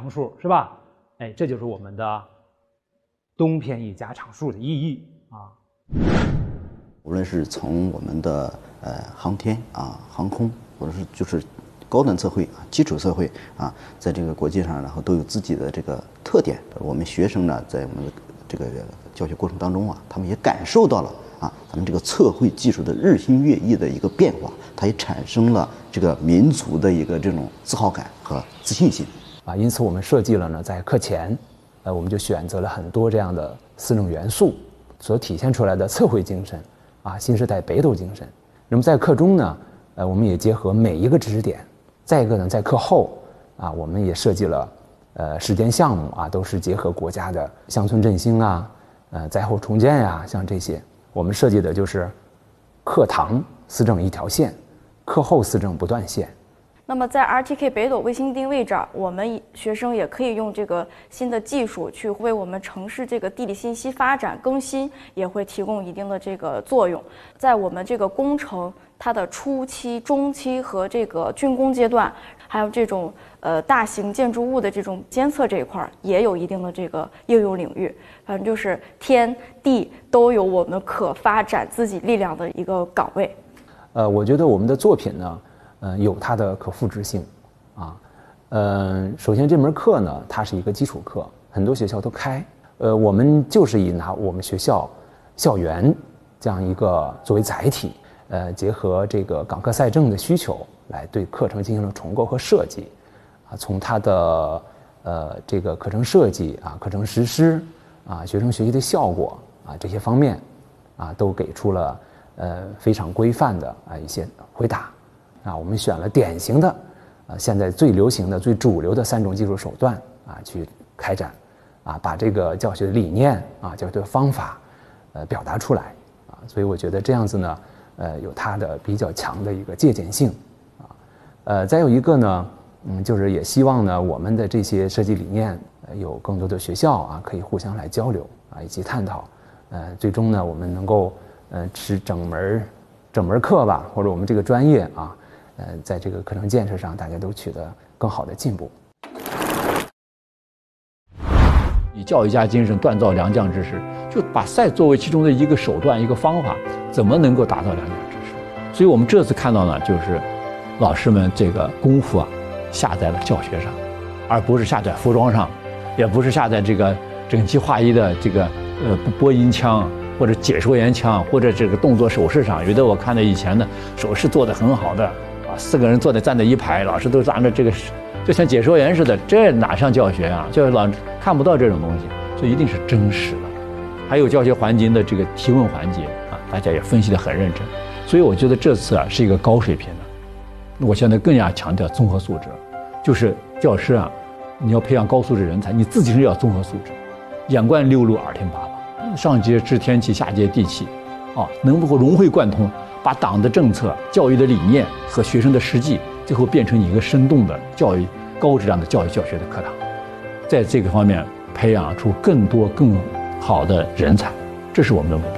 常数，是吧？哎，这就是我们的东偏义加常数的意义啊。 无论是从我们的航天啊、航空，或者是就是高端测绘啊、基础测绘啊，在这个国际上，然后都有自己的这个特点。我们学生呢，在我们的这个教学过程当中啊，他们也感受到了啊，咱们这个测绘技术的日新月异的一个变化，它也产生了这个民族的一个这种自豪感和自信心啊。因此，我们设计了呢，在课前，我们就选择了很多这样的4种元素所体现出来的测绘精神啊，新时代北斗精神。那么在课中呢，我们也结合每一个知识点。再一个呢，在课后啊，我们也设计了实践项目啊，都是结合国家的乡村振兴啊、灾后重建呀，像这些，我们设计的就是课堂思政一条线，课后思政不断线。 那么在 RTK 北斗卫星定位这儿，我们学生也可以用这个新的技术去为我们城市这个地理信息发展更新也会提供一定的这个作用。在我们这个工程它的初期、中期和这个竣工阶段，还有这种大型建筑物的这种监测这一块，也有一定的这个应用领域。反正就是天地都有我们可发展自己力量的一个岗位。 我觉得我们的作品呢，有它的可复制性啊。首先这门课呢，它是一个基础课，很多学校都开。我们就是以拿我们学校校园这样一个作为载体，结合这个港课赛政的需求，来对课程进行了重构和设计。啊，从它的这个课程设计啊、课程实施啊、学生学习的效果啊这些方面啊，都给出了非常规范的一些回答。啊，我们选了典型的现在最流行的、最主流的3种技术手段啊去开展，啊，把这个教学的理念啊、教学的方法表达出来啊，所以我觉得这样子呢，有它的比较强的一个借鉴性啊。再有一个呢，就是也希望呢，我们的这些设计理念有更多的学校啊可以互相来交流啊，以及探讨，最终呢，我们能够是整门课吧，或者我们这个专业啊。在这个课程建设上，大家都取得更好的进步。 以教育家精神锻造良将之师，就把赛作为其中的一个手段、一个方法，怎么能够打造良将之师？所以我们这次看到呢，就是老师们这个功夫啊，下在了教学上，而不是下在服装上，也不是下在这个整齐划一的这个播音腔。或者解说员腔，或者这个动作手势上，有的我看到以前的手势做得很好的啊，4个人站在一排，老师都是按照这个，就像解说员似的，这哪像教学啊？教学老师看不到这种东西，所以一定是真实的。还有教学环境的这个提问环节啊，大家也分析得很认真。所以我觉得这次啊是一个高水平的。我现在更加强调综合素质，就是教师啊，你要培养高素质人才，你自己是要综合素质，眼观六路，耳听八方。上接知天气，下接地气，啊，能够融会贯通，把党的政策、教育的理念和学生的实际，最后变成一个生动的教育、高质量的教育教学的课堂，在这个方面培养出更多更好的人才，这是我们的目标。